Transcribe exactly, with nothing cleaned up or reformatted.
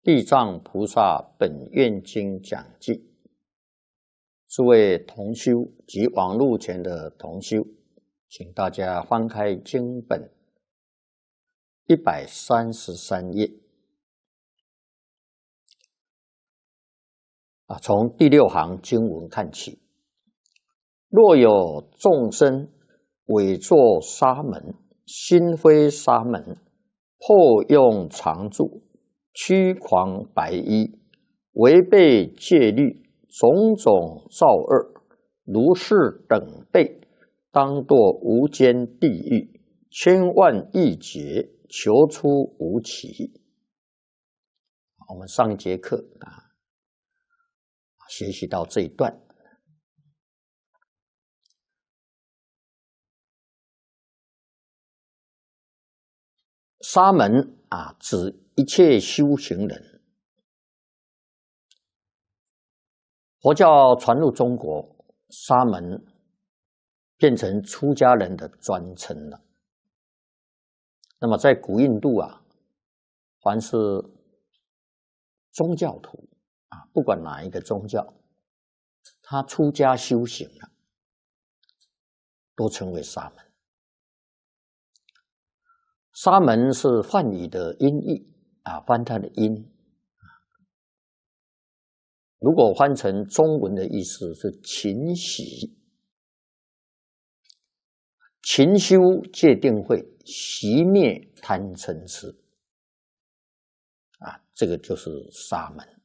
地藏菩萨本愿经讲记，诸位同修及网络前的同修，请大家翻开经本一百三十三页，啊，从第六行经文看起。若有众生伪作沙门，心非沙门，破用常住，驱狂白衣，违背戒律，种种造恶，如是等辈，当堕无间地狱，千万亿劫，求出无期。我们上一节课啊，学习到这一段。沙门啊，指一切修行人。佛教传入中国，沙门变成出家人的专称了。那么在古印度啊，凡是宗教徒啊，不管哪一个宗教，他出家修行了，都称为沙门。沙门是梵语的音译啊，翻它的音。如果翻成中文的意思是勤习，勤修戒定慧，息灭贪嗔痴啊，这个就是沙门。